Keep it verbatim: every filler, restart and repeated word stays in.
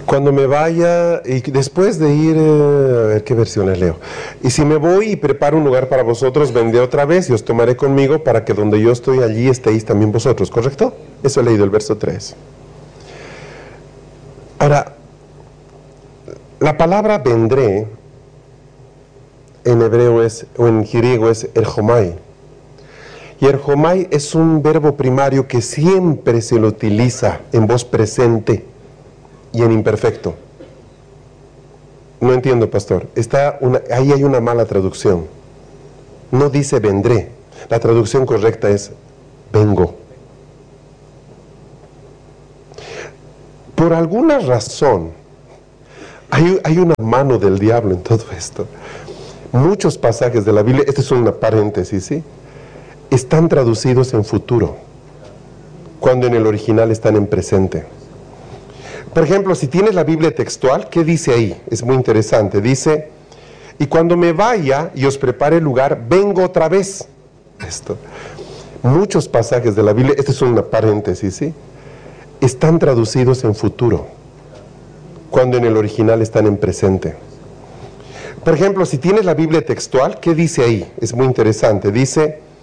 Cuando me vaya, y después de ir, eh, a ver qué versiones leo. Y si me voy y preparo un lugar para vosotros, vendré otra vez y os tomaré conmigo para que donde yo estoy, allí estéis también vosotros, ¿correcto? Eso he leído el verso tres. Ahora, la palabra vendré en hebreo es, o en griego es erjomai. Y erjomai es un verbo primario que siempre se lo utiliza en voz presente y en imperfecto. No entiendo, pastor. Está una, ahí hay una mala traducción. No dice vendré. La traducción correcta es vengo. Por alguna razón, hay, hay una mano del diablo en todo esto. Muchos pasajes de la Biblia, este es una paréntesis, ¿sí?, están traducidos en futuro, cuando en el original están en presente. Por ejemplo, si tienes la Biblia textual, ¿qué dice ahí? Es muy interesante. Dice, y cuando me vaya y os prepare el lugar, vengo otra vez. Esto. Muchos pasajes de la Biblia, este es una paréntesis, ¿sí?, están traducidos en futuro, cuando en el original están en presente. Por ejemplo, si tienes la Biblia textual, ¿qué dice ahí? Es muy interesante. Dice,